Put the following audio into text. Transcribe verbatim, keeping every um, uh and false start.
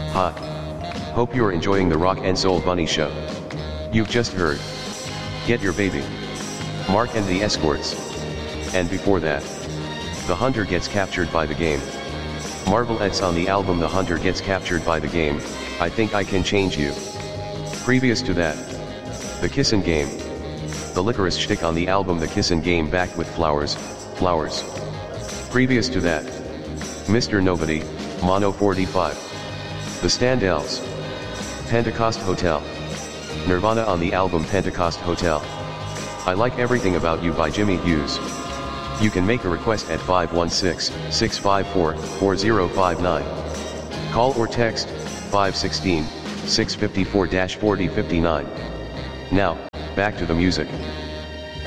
Ha. Hope you're enjoying the Rock and Soul Bunny show. You've just heard Get Your Baby, Mark and the Escorts. And before that, The Hunter Gets Captured by the Game, Marvelettes on the album The Hunter Gets Captured by the Game, I Think I Can Change You. Previous to that, The Kissin' Game, The Licorice Shtick on the album The Kissin' Game Back with Flowers, Flowers. Previous to that, Mister Nobody, Mono forty-five. The Standells, Pentecost Hotel. Nirvana on the album Pentecost Hotel. I Like Everything About You by Jimmy Hughes. You can make a request at five one six, six five four, four zero five nine. Call or text five one six, six five four, four zero five nine. Now, back to the music.